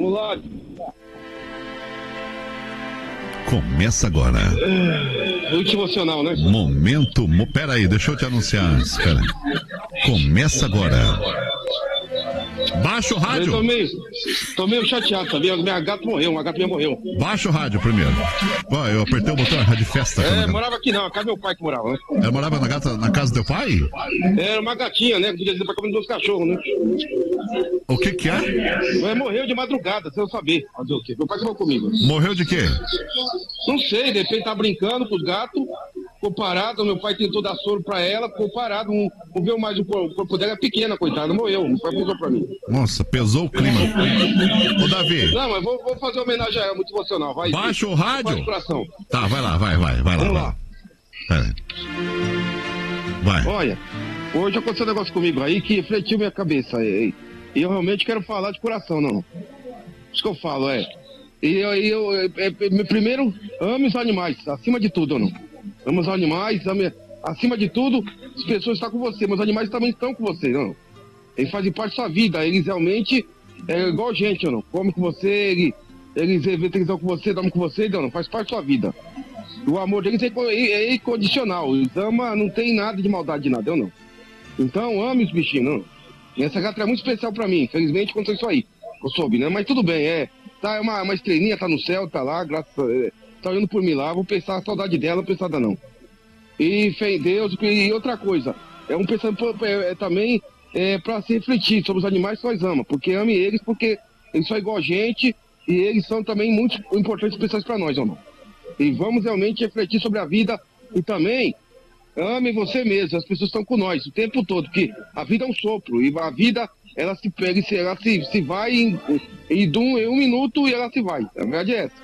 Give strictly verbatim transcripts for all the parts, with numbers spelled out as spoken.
Vamos lá. Começa agora. Muito emocional, né? Momento. Mo... Pera aí, deixa eu te anunciar antes. Pera aí. Começa agora. Baixa o rádio. Eu tô meio, tô meio chateado, sabia? Minha gata morreu, uma gata minha morreu. Baixa o rádio primeiro. Ó, eu apertei o botão, a rádio festa. É, morava aqui não, a casa do meu pai que morava, né? Ela morava na, gata, na casa do teu pai? Era uma gatinha, né? Podia dizer pra comer dos cachorros, né? O que que é? Mas morreu de madrugada, sem eu saber. Fazer o quê? Meu pai falou comigo. Morreu de quê? Não sei, de repente tá brincando com os gatos, ficou parado, meu pai tentou dar soro pra ela, ficou parado, não, não viu mais o corpo, o corpo dela é pequena, coitada, morreu, não foi pesou pra mim. Nossa, pesou o clima. Ô, Davi. Não, mas vou, vou fazer homenagem a ela, muito emocional, vai. Baixa o rádio. Coração. Tá, vai lá, vai, vai, vai lá. Vamos vai. lá. Pera. Vai. Olha, hoje aconteceu um negócio comigo aí que refletiu minha cabeça, e, e eu realmente quero falar de coração, não. Isso que eu falo, é. E eu, eu, eu, eu primeiro, ame os animais, acima de tudo, não. Ame os animais, ame, acima de tudo, as pessoas estão com você, mas os animais também estão com você, não. Eles fazem parte da sua vida, eles realmente é igual a gente, não. Come com você, eles, eles vê televisão com você, dormem com você, não, faz parte da sua vida. O amor deles é, é incondicional, eles amam, não tem nada de maldade de nada, eu não. Então, ame os bichinhos, não. E essa gata é muito especial pra mim, infelizmente aconteceu isso aí, eu soube, né? Mas tudo bem, é. Tá, é uma, uma estrelinha, tá no céu, tá lá, graças a Deus, tá olhando por mim lá, vou pensar a saudade dela, pensada não. E fé em Deus, e outra coisa, é um pensamento é, é, também é, para se refletir sobre os animais que nós amamos, porque ame eles, porque eles são igual a gente, e eles são também muito importantes pessoas para nós, não? E vamos realmente refletir sobre a vida, e também ame você mesmo, as pessoas estão com nós o tempo todo, porque a vida é um sopro, e a vida... ela se pega, ela se, se vai em, em, em um minuto e ela se vai. A verdade é essa.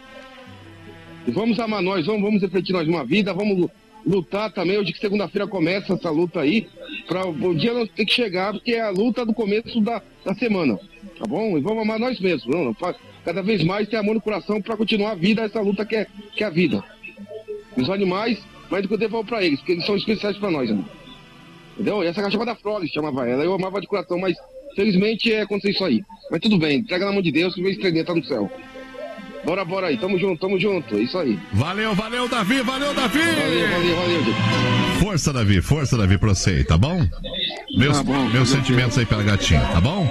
E vamos amar nós, vamos, vamos refletir nós uma vida, vamos lutar também. Hoje que segunda-feira começa essa luta aí, para o dia não ter que chegar, porque é a luta do começo da, da semana. Tá bom? E vamos amar nós mesmos. Não, não, cada vez mais ter amor no coração para continuar a vida, essa luta que é, que é a vida. Os animais, mais do que eu devolvo para eles, porque eles são especiais para nós. Né? Entendeu? E essa cachorra da Frog chamava ela, eu amava de coração, mas felizmente é acontecer isso aí. Mas tudo bem, entrega na mão de Deus que vem estrelinha, tá no céu. Bora, bora aí, tamo junto, tamo junto, é isso aí. Valeu, valeu, Davi, valeu, Davi! Valeu, valeu, valeu. Força, Davi, força, Davi, pra você aí, tá bom? Meus, tá bom, meus sentimentos aí pela gatinha, tá bom?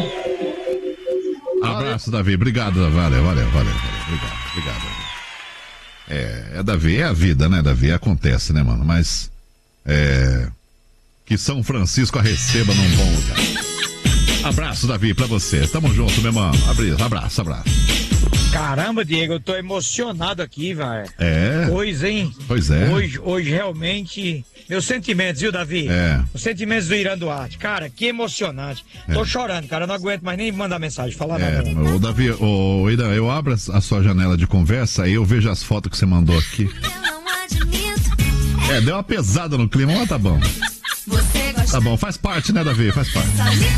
Abraço, Davi, obrigado, valeu, valeu, valeu, valeu, obrigado, obrigado, Davi. É, é, Davi, é a vida, né, Davi, acontece, né, mano, mas, é, que São Francisco a receba num bom lugar. Abraço, Davi, pra você. Tamo junto, meu irmão. Abraço, abraço. Caramba, Diego, eu tô emocionado aqui, velho. É? Pois, hein? Pois é. Hoje, hoje realmente, meus sentimentos, viu, Davi? É. Os sentimentos do Irã Duarte. Cara, que emocionante. É. Tô chorando, cara, eu não aguento mais nem mandar mensagem, falar é, nada. Ô, Davi, ô, Irã, eu abro a sua janela de conversa, aí eu vejo as fotos que você mandou aqui. É, deu uma pesada no clima, mas tá bom. Tá bom, faz parte, né, Davi? Faz parte.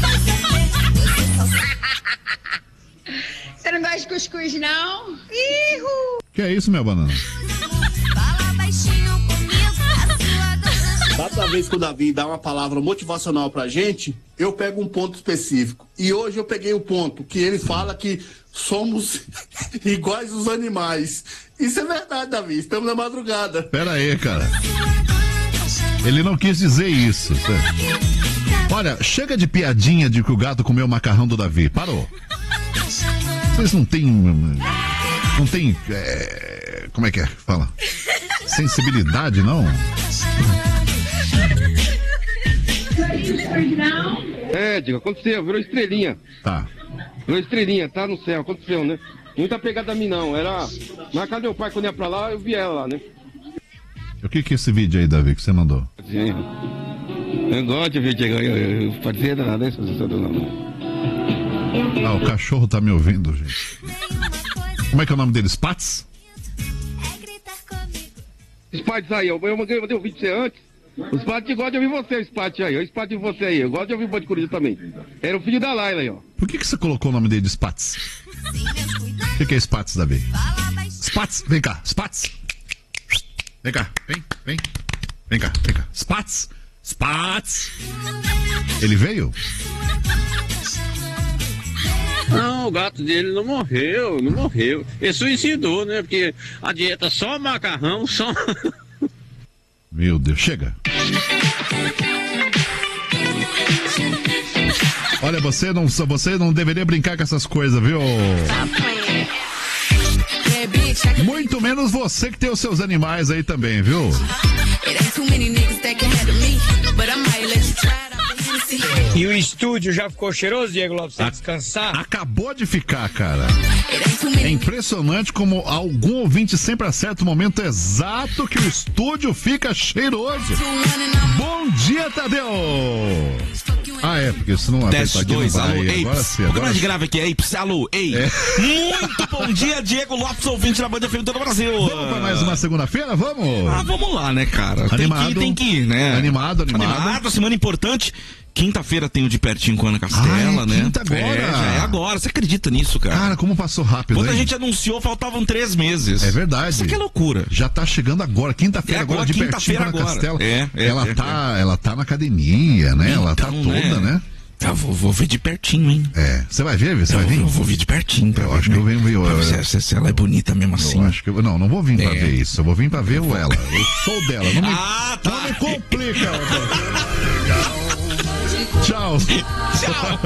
Você não gosta de cuscuz, não? Ihu! Que é isso, meu banana? Cada vez que o Davi dá uma palavra motivacional pra gente, eu pego um ponto específico. E hoje eu peguei o ponto que ele fala que somos iguais os animais. Isso é verdade, Davi. Estamos na madrugada. Pera aí, cara. Ele não quis dizer isso. Olha, chega de piadinha de que o gato comeu o macarrão do Davi. Parou. Vocês não têm... Não tem... É, como é que é? Fala. Sensibilidade, não? É, diga, aconteceu, virou estrelinha. Tá. Virou estrelinha, tá no céu, aconteceu, né? Muita pegada a mim, não. Era... Na casa do meu pai, quando ia pra lá, eu vi ela lá, né? O que que é esse vídeo aí, Davi, que você mandou? Sim. Eu gosto de vídeo, parceiro, nada, né? Ah, o cachorro tá me ouvindo, gente. Como é que é o nome dele? Spats? Spats aí, eu, eu mandei um vídeo pra você antes. O Spats gosta de ouvir você, o Spats aí, o Spats de você aí. Eu gosto de ouvir o Bande Coruja também. Era o filho da Laila aí, ó. Por que que você colocou o nome dele de Spats? O que que é Spats, Davi? Spats, vem cá, Spats. Vem cá, vem, vem. Vem cá, vem cá. Spats, Spats. Ele veio? Não, o gato dele não morreu, não morreu. Ele suicidou, né? Porque a dieta só macarrão, só... Meu Deus, chega. Olha, você não, você não deveria brincar com essas coisas, viu? Muito menos você que tem os seus animais aí também, viu? E o estúdio já ficou cheiroso, Diego Lopes, sem descansar? Acabou de ficar, cara. É impressionante como algum ouvinte sempre acerta o momento exato que o estúdio fica cheiroso. Bom dia, Tadeu! Ah, é, porque se não... Teste dois, alô, ei, agora sim, agora mais grave aqui, ei, alô, ei. É. Muito bom dia, Diego Lopes, ouvinte da Band F M todo o Brasil. Vamos pra mais uma segunda-feira, vamos? Ah, vamos lá, né, cara? Animado. Tem que ir, tem que ir, né? Animado, animado. Animado, semana importante. Quinta-feira tem o De Pertinho com a Ana Castela, Ai, né? Quinta agora. É, já é agora. Você acredita nisso, cara? Cara, como passou rápido, Quando hein? a gente anunciou, faltavam três meses. É verdade. Isso aqui é loucura. Já tá chegando agora, quinta-feira, É agora, agora, de quinta-feira pertinho com a Ana agora. Castela. É, é, ela, é, tá, ela tá na academia, né? Então, ela tá toda, né? né? Eu vou, vou ver de pertinho, hein? É. Você vai ver? Você eu vai vou, vir? Eu vou ver de pertinho. Pra eu ver, acho que eu venho ver. Pra ver se, se ela é bonita mesmo assim. Eu acho que eu, não, não vou vir pra É. ver isso. Eu vou vir pra ver o ela. O show dela. Não me, Ah, tá. não me complica. Tchau. Tchau.